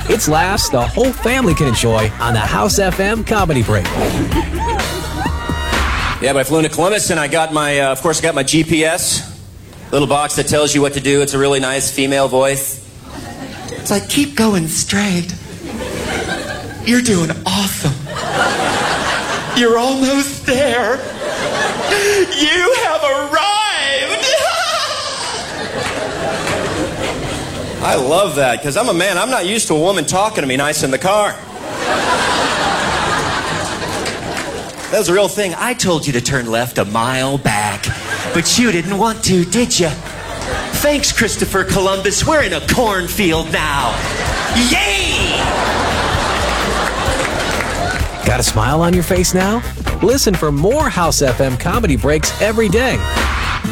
It's laughs the whole family can enjoy on the House FM Comedy Break. Yeah, but I flew into Columbus and I got my, of course, I got my GPS. Little box that tells you what to do. It's a really nice female voice. It's like, keep going straight. You're doing awesome. You're almost there. You have arrived. I love that, because I'm a man. I'm not used to a woman talking to me nice in the car. That was a real thing. I told you to turn left a mile back, but you didn't want to, did you? Thanks, Christopher Columbus. We're in a cornfield now. Yay! Got a smile on your face now? Listen for more House FM Comedy Breaks every day